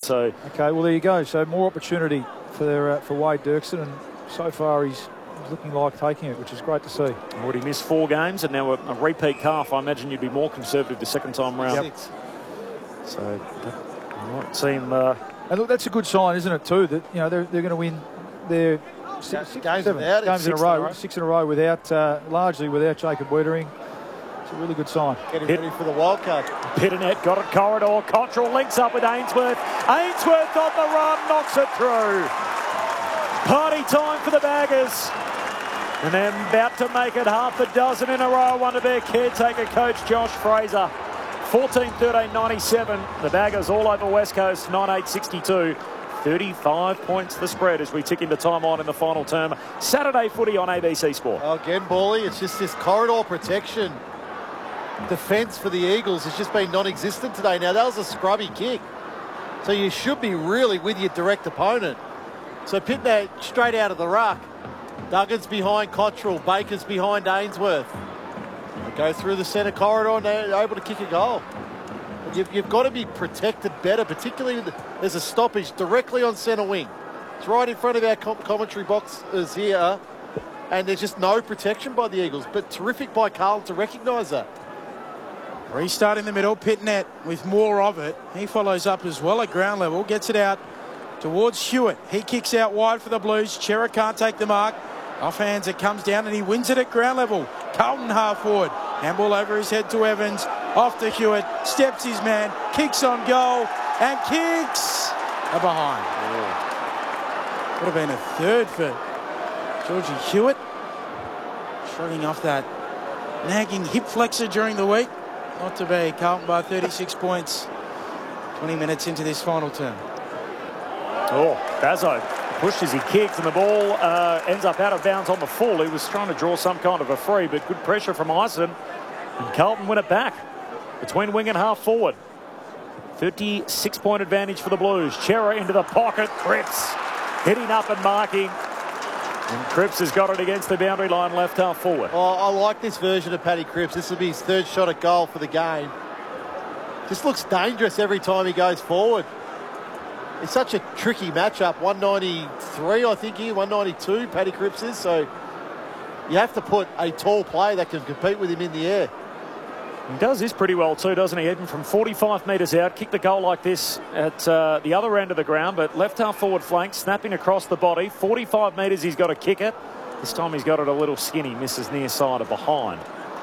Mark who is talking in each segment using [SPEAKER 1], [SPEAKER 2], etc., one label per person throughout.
[SPEAKER 1] So
[SPEAKER 2] okay, well there you go. So more opportunity for Wade Dirksen, and so far he's looking like taking it, which is great to see.
[SPEAKER 1] Already missed 4 games, and now a repeat calf. I imagine you'd be more conservative the second time round.
[SPEAKER 2] Yep.
[SPEAKER 1] So that might seem.
[SPEAKER 2] And look, that's a good sign, isn't it? Too that they're going to win their six games in a row, 6 in a row without largely without Jacob Weitering. It's a really good sign.
[SPEAKER 3] Getting ready for the wild card.
[SPEAKER 1] Pitternet got it corridor. Cottrell links up with Ainsworth. Ainsworth on the run, knocks it through. Party time for the Baggers. And they're about to make it half a dozen in a row under their caretaker coach, Josh Fraser. 14-13-97. The Baggers all over West Coast, 9-8-62. 35 points the spread as we tick into time on in the final term. Saturday footy on ABC Sport.
[SPEAKER 3] Oh, again, Bally, it's just this corridor protection. Defence for the Eagles has just been non-existent today. Now, that was a scrubby kick. So you should be really with your direct opponent. So Pitner straight out of the ruck. Duggan's behind Cottrell. Baker's behind Ainsworth. They go through the centre corridor and they're able to kick a goal. You've got to be protected better, particularly there's a stoppage directly on centre wing. It's right in front of our commentary boxes here, and there's just no protection by the Eagles. But terrific by Carlton to recognise that.
[SPEAKER 4] Restart in the middle, Pitnet with more of it. He follows up as well at ground level, gets it out towards Hewitt. He kicks out wide for the Blues. Chera can't take the mark. Off hands, it comes down and he wins it at ground level. Carlton half forward. Handball over his head to Evans. Off to Hewitt. Steps his man. Kicks on goal. And kicks a behind. Would have been a third for Georgie Hewitt. Shrugging off that nagging hip flexor during the week. Not to be. Carlton by 36 points. 20 minutes into this final term.
[SPEAKER 1] Oh, Bazzo pushed as he kicked, and the ball ends up out of bounds on the full. He was trying to draw some kind of a free, but good pressure from Ison. And Carlton win it back between wing and half forward. 36-point advantage for the Blues. Chera into the pocket. Cripps hitting up and marking. And Cripps has got it against the boundary line, left half forward.
[SPEAKER 3] Oh, I like this version of Paddy Cripps. This will be his third shot at goal for the game. Just looks dangerous every time he goes forward. It's such a tricky matchup. 193, I think here, 192, Paddy Cripps is. So you have to put a tall player that can compete with him in the air.
[SPEAKER 1] He does this pretty well too, doesn't he? Even from 45 metres out, kick the goal like this at the other end of the ground, but left half forward flank, snapping across the body. 45 metres, he's got to kick it. This time he's got it a little skinny, misses near side of behind.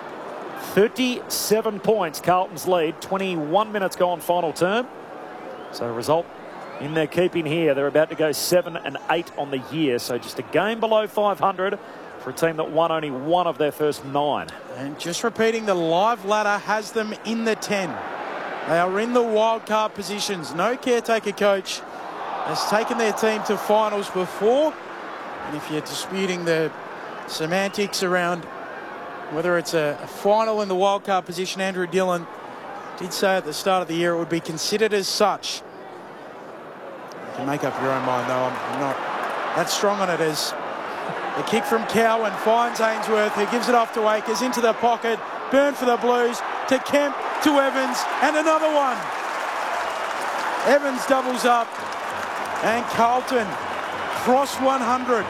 [SPEAKER 1] 37 points, Carlton's lead. 21 minutes gone final term. So result in their keeping here. They're about to go 7-8 on the year, so just a game below 500 for a team that won only one of their first 9.
[SPEAKER 4] And just repeating, the live ladder has them in the 10. They are in the wild card positions. No caretaker coach has taken their team to finals before. And if you're disputing the semantics around whether it's a final in the wild card position, Andrew Dillon did say at the start of the year it would be considered as such. You can make up your own mind, though. I'm not that strong on it. As the kick from Cowan finds Ainsworth, who gives it off to Akers into the pocket. Burn for the Blues to Kemp to Evans, and another one. Evans doubles up, and Carlton cross 100.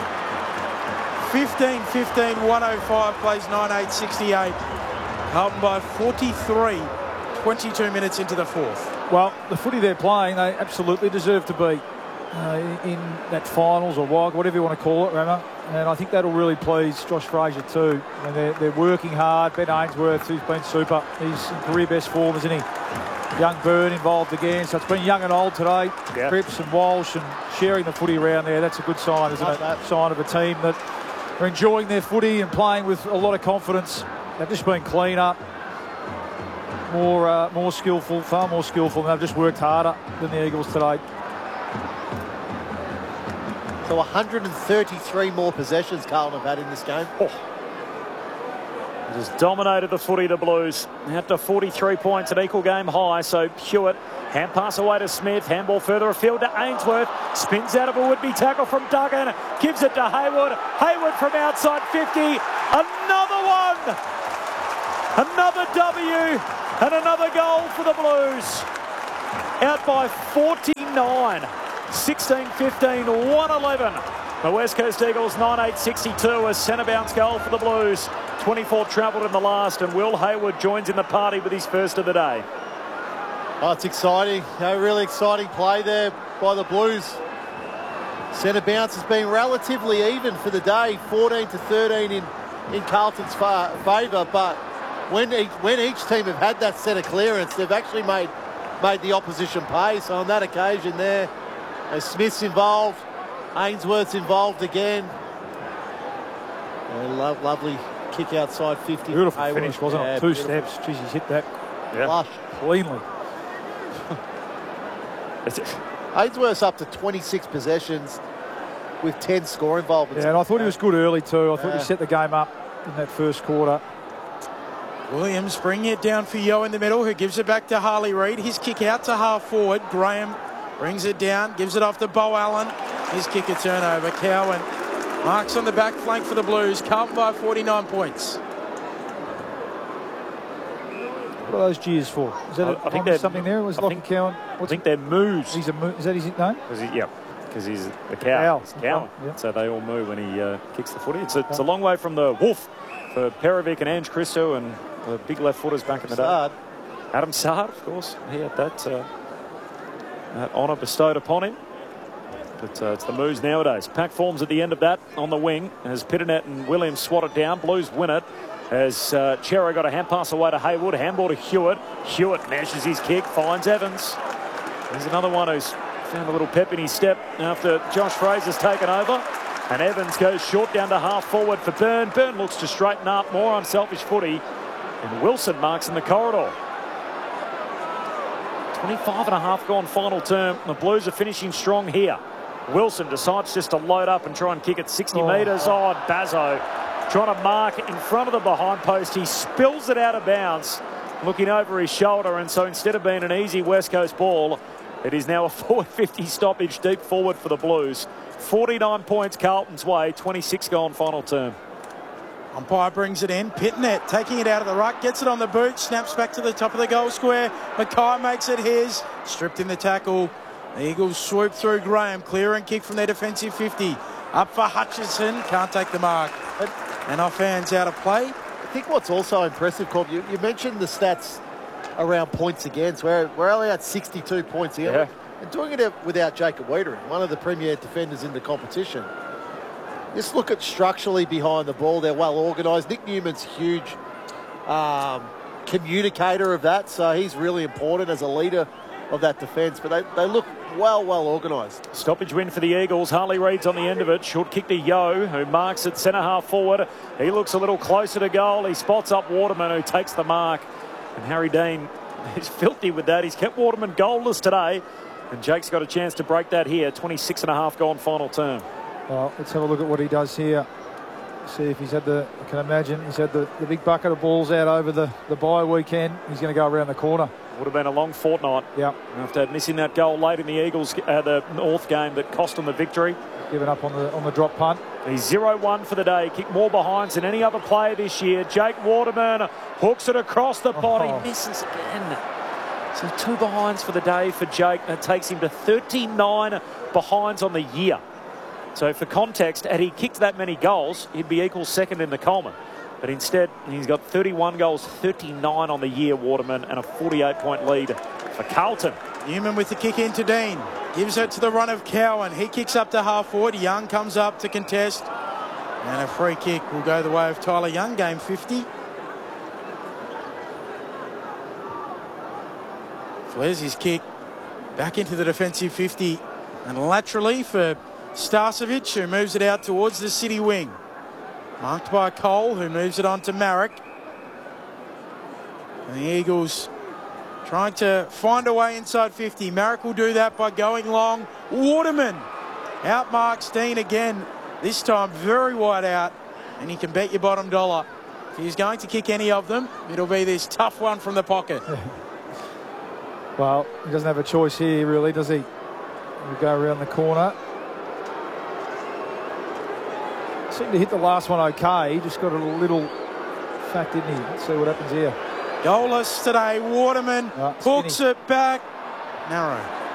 [SPEAKER 4] 15-15, 105 plays 9-8-68. Carlton by 43. 22 minutes into the fourth.
[SPEAKER 2] Well, the footy they're playing, they absolutely deserve to be in that finals or wild, whatever you want to call it, Ramo. And I think that'll really please Josh Fraser too. And they're working hard. Ben Ainsworth, who's been super, he's in career best form, isn't he? Young Byrne involved again, so it's been young and old today. Yep. Cripps and Walsh and sharing the footy around there. That's a good sign, isn't it? Sign of a team that are enjoying their footy and playing with a lot of confidence. They've just been cleaner, more skillful, far more skillful, and they've just worked harder than the Eagles today.
[SPEAKER 3] So 133 more possessions Carlton have had in this game.
[SPEAKER 1] Oh. Just dominated the footy, the Blues. Out to 43 points, an equal game high. So Hewitt, hand pass away to Smith. Handball further afield to Ainsworth. Spins out of a would-be tackle from Duggan. Gives it to Hayward. Hayward from outside 50. Another one. Another W. And another goal for the Blues. out by 49. 16-15, 1-11. The West Coast Eagles 9-8-62, a centre bounce goal for the Blues. 24 travelled in the last, and Will Hayward joins in the party with his first of the day.
[SPEAKER 3] Oh, it's exciting. Really exciting play there by the Blues. Centre bounce has been relatively even for the day, 14-13 in Carlton's favour, but when each team have had that centre clearance, they've actually made the opposition pay. So on that occasion there, Smith's involved, Ainsworth's involved again. Lovely kick outside 50.
[SPEAKER 2] Beautiful
[SPEAKER 3] Hayward.
[SPEAKER 2] finish, wasn't it? Two steps. Jeez, he's hit that
[SPEAKER 3] Flush.
[SPEAKER 2] cleanly.
[SPEAKER 3] Ainsworth's up to 26 possessions with 10 score involvements.
[SPEAKER 2] Yeah, and I thought he was good early too. I thought he set the game up in that first quarter.
[SPEAKER 4] Williams bringing it down for Yeo in the middle, who gives it back to Harley Reid. His kick out to half forward. Graham brings it down, gives it off to Beau Allen. His kick a turnover. Cowan marks on the back flank for the Blues. Carlton by 49 points.
[SPEAKER 2] What are those cheers for? Is that
[SPEAKER 1] I think there's
[SPEAKER 2] something there? Was Lachlan Cowan?
[SPEAKER 1] I think they're moves.
[SPEAKER 2] Is that his name?
[SPEAKER 1] Because he's the cow. It's Cowan.
[SPEAKER 2] Yeah.
[SPEAKER 1] So they all move when he kicks the footy. It's a long way from the wolf for Perovic and Ange Christo and the big left footers back in the day. Adam Saad, of course. He had that honour bestowed upon him. But it's the moves nowadays. Pack forms at the end of that on the wing as Pitternet and Williams swat it down. Blues win it as Chera got a hand pass away to Hayward. Handball to Hewitt. Hewitt meshes his kick, finds Evans. There's another one who's found a little pep in his step after Josh Fraser's taken over. And Evans goes short down to half forward for Byrne. Byrne looks to straighten up, more unselfish footy. And Wilson marks in the corridor. 25.5 gone final term. The Blues are finishing strong here. Wilson decides just to load up and try and kick it 60 metres. Oh, Bazzo trying to mark in front of the behind post. He spills it out of bounds, looking over his shoulder. And so instead of being an easy West Coast ball, it is now a 450 stoppage deep forward for the Blues. 49 points Carlton's way, 26 gone final term.
[SPEAKER 4] Umpire brings it in. Pitnet taking it out of the ruck, gets it on the boot, snaps back to the top of the goal square. Mackay makes it his. Stripped in the tackle. The Eagles swoop through Graham. Clear and kick from their defensive 50. Up for Hutchison. Can't take the mark. And off hands out of play.
[SPEAKER 3] I think what's also impressive, Cobb, you mentioned the stats around points against. We're only at 62 points here.
[SPEAKER 1] Yeah.
[SPEAKER 3] And doing it without Jacob Wiedering, one of the premier defenders in the competition. Just look at structurally behind the ball. They're well organised. Nick Newman's a huge communicator of that, so he's really important as a leader of that defence. But they look well organised.
[SPEAKER 1] Stoppage win for the Eagles. Harley Reid's on the end of it. Short kick to Yeo, who marks it centre half forward. He looks a little closer to goal. He spots up Waterman, who takes the mark. And Harry Dean is filthy with that. He's kept Waterman goalless today. And Jake's got a chance to break that here. 26.5 gone final term.
[SPEAKER 2] Well, let's have a look at what he does here. See if he's had I can imagine he's had the big bucket of balls out over the bye weekend. He's going to go around the corner.
[SPEAKER 1] Would have been a long fortnight.
[SPEAKER 2] Yeah.
[SPEAKER 1] After missing that goal late in the Eagles, the North game that cost them the victory.
[SPEAKER 2] Given up on the drop punt.
[SPEAKER 1] He's 0-1 for the day. Kicked more behinds than any other player this year. Jake Waterman hooks it across the body. Misses again. So 2 behinds for the day for Jake. That takes him to 39 behinds on the year. So for context, had he kicked that many goals, he'd be equal second in the Coleman. But instead, he's got 31 goals, 39 on the year, Waterman, and a 48-point lead for Carlton.
[SPEAKER 4] Newman with the kick into Dean. Gives it to the run of Cowan. He kicks up to half forward. Young comes up to contest. And a free kick will go the way of Tyler Young, game 50. Flares his kick back into the defensive 50. And laterally for Starcevic, who moves it out towards the city wing. Marked by Cole, who moves it on to Marek. And the Eagles trying to find a way inside 50. Marek will do that by going long. Waterman outmarks Dean again. This time very wide out. And you can bet your bottom dollar, if he's going to kick any of them, it'll be this tough one from the pocket.
[SPEAKER 2] Well, he doesn't have a choice here, really, does he? We'll go around the corner. Seemed to hit the last one okay. He just got a little fact, didn't he? Let's see what happens here.
[SPEAKER 4] Goalless today. Waterman hooks it back. narrow.